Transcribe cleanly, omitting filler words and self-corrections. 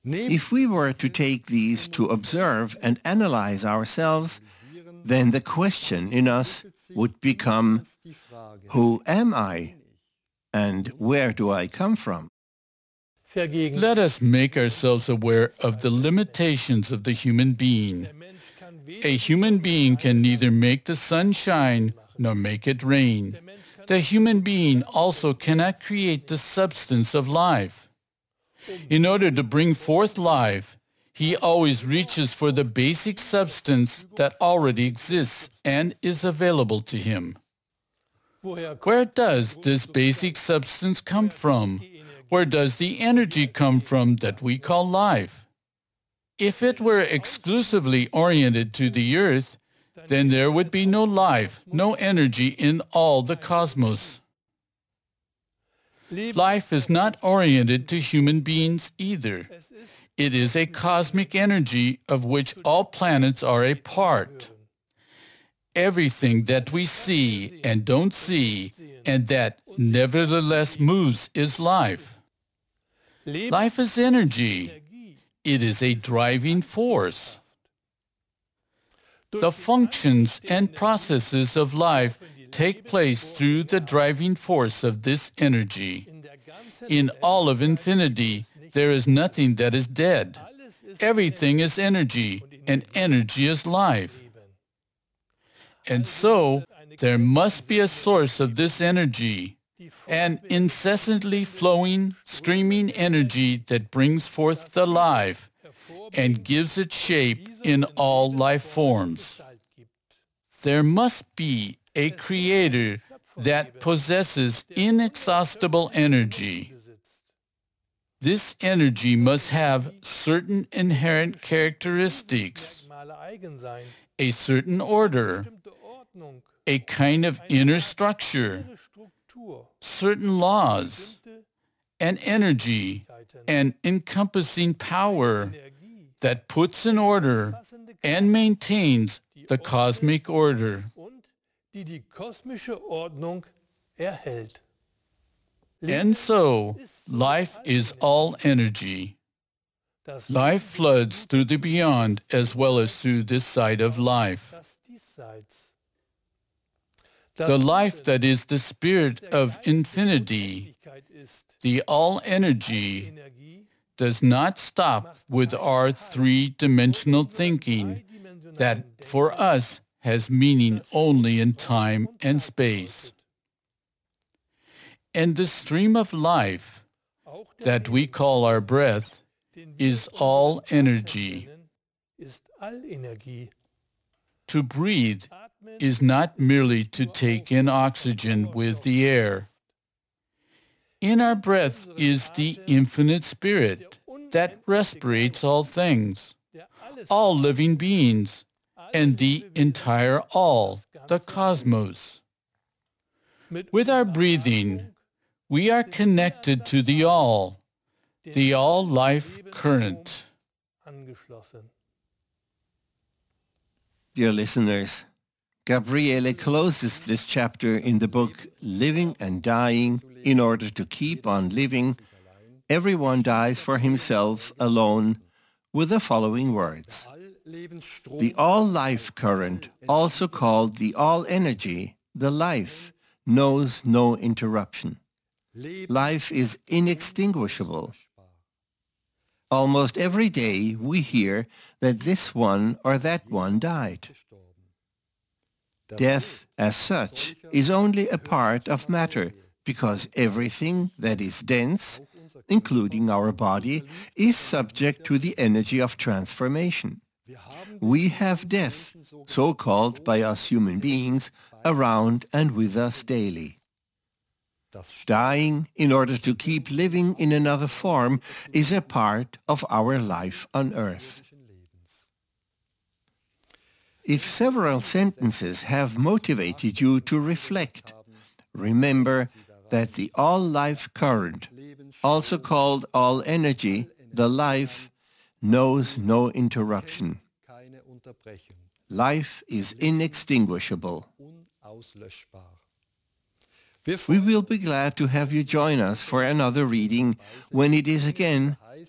If we were to take these to observe and analyze ourselves, then the question in us would become, who am I? And where do I come from? Let us make ourselves aware of the limitations of the human being. A human being can neither make the sun shine nor make it rain. The human being also cannot create the substance of life. In order to bring forth life, he always reaches for the basic substance that already exists and is available to him. Where does this basic substance come from? Where does the energy come from that we call life? If it were exclusively oriented to the earth, then there would be no life, no energy in all the cosmos. Life is not oriented to human beings either. It is a cosmic energy of which all planets are a part. Everything that we see and don't see, and that nevertheless moves, is life. Life is energy. It is a driving force. The functions and processes of life take place through the driving force of this energy. In all of infinity, there is nothing that is dead. Everything is energy, and energy is life. And so, there must be a source of this energy, an incessantly flowing, streaming energy that brings forth the life and gives it shape in all life forms. There must be a creator that possesses inexhaustible energy. This energy must have certain inherent characteristics, a certain order, a kind of inner structure, certain laws, an energy, an encompassing power that puts in order and maintains the cosmic order. And so, life is all energy. Life floods through the beyond as well as through this side of life. The life that is the spirit of infinity, the all-energy, does not stop with our three-dimensional thinking that, for us, has meaning only in time and space. And the stream of life that we call our breath is all energy. To breathe is not merely to take in oxygen with the air. In our breath is the infinite spirit that respirates all things, all living beings, and the entire all, the cosmos. With our breathing, we are connected to the all-life current. Dear listeners, Gabriele closes this chapter in the book Living and Dying in Order to Keep on Living. Everyone dies for himself alone, with the following words. The all-life current, also called the all-energy, the life, knows no interruption. Life is inextinguishable. Almost every day we hear that this one or that one died. Death, as such, is only a part of matter, because everything that is dense, including our body, is subject to the energy of transformation. We have death, so called by us human beings, around and with us daily. Dying in order to keep living in another form is a part of our life on earth. If several sentences have motivated you to reflect, remember that the all-life current, also called all-energy, the life, knows no interruption. Life is inextinguishable. We will be glad to have you join us for another reading when it is again